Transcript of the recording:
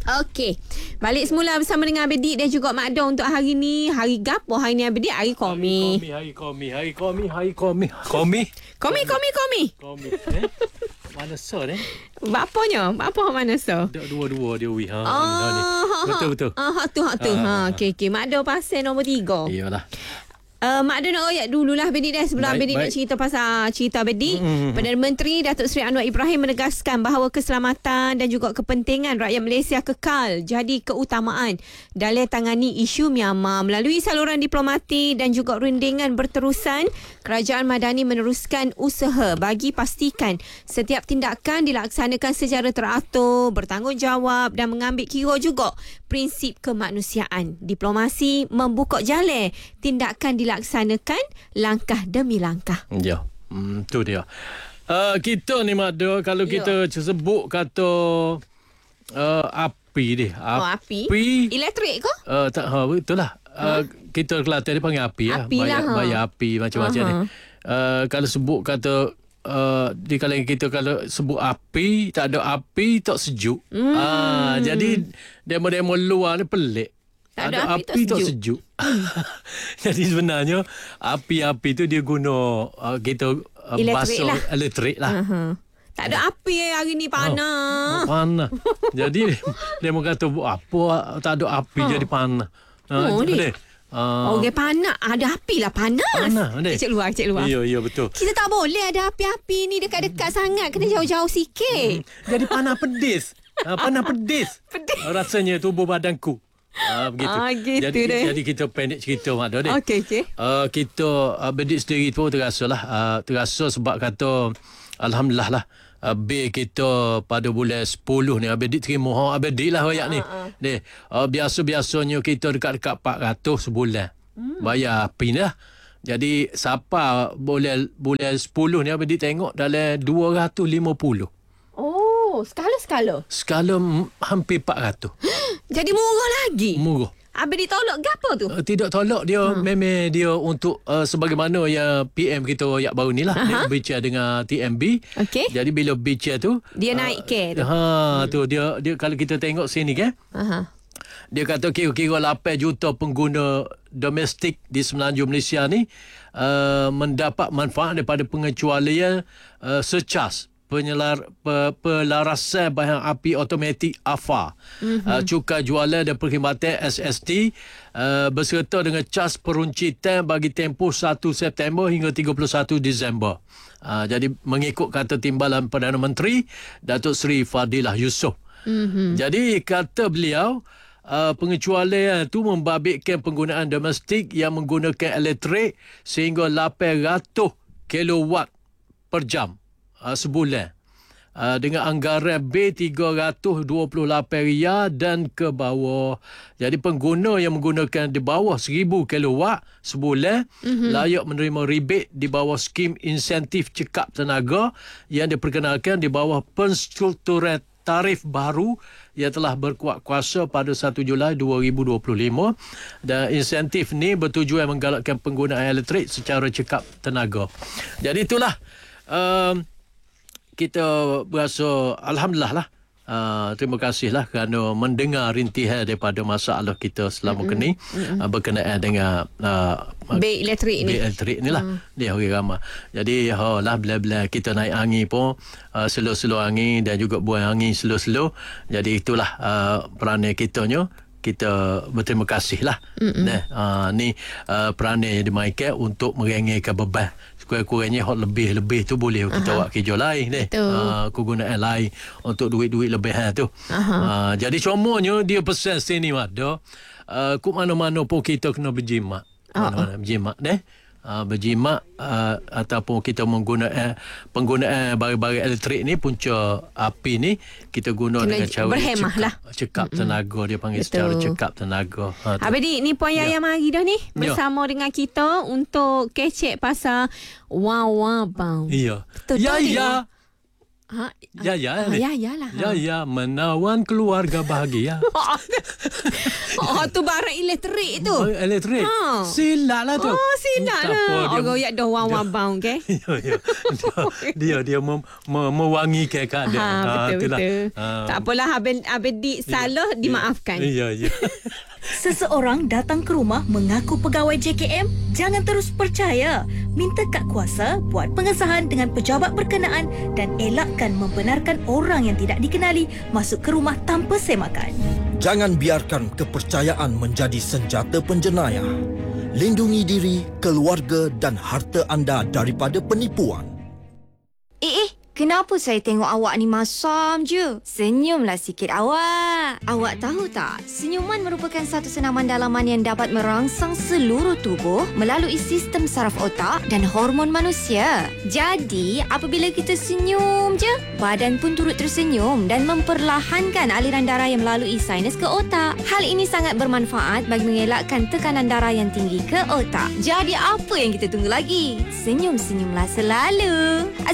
Okey. Balik semula bersama dengan Abedi dan juga Mak Dong untuk hari ni. Hari gapo hari ni Abedi? Hari komi. Komi. Mana so ni? Bapanya? Bapa mana so? Dua dia wi. Betul. Hak tu. Okey. Mak Dong pasal nombor 3. Iyalah. Mak Dong nak royak dululah Abedi dah sebelum Abedi nak cerita pasal cerita Abedi. Perdana Menteri Datuk Seri Anwar Ibrahim menegaskan bahawa keselamatan dan juga kepentingan rakyat Malaysia kekal jadi keutamaan dalam tangani isu Myanmar. Melalui saluran diplomatik dan juga rundingan berterusan, Kerajaan Madani meneruskan usaha bagi pastikan setiap tindakan dilaksanakan secara teratur, bertanggungjawab dan mengambil kira juga prinsip kemanusiaan. Diplomasi membuka jalan tindakan dilaksanakan langkah demi langkah. Ya, tu dia. Kita ni Mak Do, kalau kita sebut kata api dia. Api? Elektrik ke? Tak, betul lah. Kita Kelantan dia panggil api lah. Bayar api macam-macam ni. Kalau sebut kata di kalangan kita, kalau sebut api, tak ada api tak sejuk. Jadi demo-demo luar ni pelik. Ada api tak sejuk. Jadi sebenarnya api-api tu dia guna kita basuh elektrik lah. Tak ada api hari ni panas. Panas. Jadi dia kata apa tak ada api jadi panas. Orang panas. Ada api lah panas. Cik luar. Ya, betul. Kita tak boleh ada api-api ni dekat-dekat sangat. Kena jauh-jauh sikit. Jadi panas pedis. Panas pedis. Rasanya tubuh badanku. Begitu. Jadi kita pendek cerita Mak Dor. Okey. Kita Bedik sendiri tu terasa sebab kata alhamdulillah lah. Bil kita pada bulan 10 ni Abedik terima Abedik lah royak ni. Biasa-biasanya kita dekat-dekat 400 sebulan. Bayar api ni lah. Jadi siapa bulan 10 ni Abedik tengok dalam 250. Oh, skala? Skala hampir 400. Jadi murah lagi? Murah. Abang ditolak ke apa tu? Tidak tolak dia. Memang dia untuk sebagaimana yang PM kita yang baru ni lah. Dia bicara dengan TMB. Okay. Jadi bila bicara tu dia naik ke tu. Tu dia kalau kita tengok sini kan. Dia kata kira-kira 8 juta pengguna domestik di semenanjung Malaysia ni mendapat manfaat daripada pengecualian surcharge pelarasan bahan api automatik AFA, cukai jualan dan perkhidmatan SST, berserta dengan cas peruncitan bagi tempoh 1 September hingga 31 Disember. Jadi mengikut kata timbalan Perdana Menteri Datuk Seri Fadilah Yusof. Jadi kata beliau, pengecualian itu membabitkan penggunaan domestik yang menggunakan elektrik sehingga 800 kilowatt per jam sebulan, dengan anggaran B328 dan ke bawah. Jadi pengguna yang menggunakan di bawah 1000 kilowatt sebulan layak menerima rebate di bawah skim insentif cekap tenaga yang diperkenalkan di bawah penstrukturan tarif baru yang telah berkuat kuasa pada 1 Julai 2025. Dan insentif ni bertujuan menggalakkan penggunaan elektrik secara cekap tenaga. Jadi itulah kita berasa alhamdulillah lah. Terima kasih lah kerana mendengar rintihan daripada masalah kita selama kini berkenaan dengan bil elektrik ni. Bil elektrik ni lah. Dia orang ramai. Jadi lah bila-bila kita naik angin pun slow-slow angin dan juga buang angin slow-slow. Jadi itulah peranan kitanya. Kita berterima kasih lah. Ni peranan yang dimainkan untuk meringankan beban. Kurang-kurangnya lebih-lebih tu boleh kita buat kerja lain ni. Kegunaan lain untuk duit-duit lebihan tu. Jadi semuanya dia pesan sini Mak Do. Ku mana-mana pun kita kena berjimat. Berjimat deh. Berjimat ataupun kita menggunakan penggunaan barang-barang elektrik ni, punca api ni kita guna dengan cara berhemah lah. Cekap tenaga, dia panggil secara cekap tenaga. Abadi ni Puan Yaya mari dah ni bersama dengan kita untuk kecek pasal wow bang. Ya. Yaya. Ya ni. Ya lah. Ya menawan keluarga bahagia. Tu barang elektrik tu. Elektrik. Silap lah tu. Silap lah. Orang yak dah wang-wang ke? Ya. Dia mewangi ke dia. Betul. Tak apalah, Abang Dik salah dimaafkan. Ya. Seseorang datang ke rumah mengaku pegawai JKM, jangan terus percaya. Minta kad kuasa, buat pengesahan dengan pejabat berkenaan dan elakkan membenarkan orang yang tidak dikenali masuk ke rumah tanpa semakan. Jangan biarkan kepercayaan menjadi senjata penjenayah. Lindungi diri, keluarga dan harta anda daripada penipuan. Kenapa saya tengok awak ni masam je? Senyumlah sikit awak. Awak tahu tak, senyuman merupakan satu senaman dalaman yang dapat merangsang seluruh tubuh melalui sistem saraf otak dan hormon manusia. Jadi, apabila kita senyum je, badan pun turut tersenyum dan memperlahankan aliran darah yang melalui sinus ke otak. Hal ini sangat bermanfaat bagi mengelakkan tekanan darah yang tinggi ke otak. Jadi, apa yang kita tunggu lagi? Senyum-senyumlah selalu.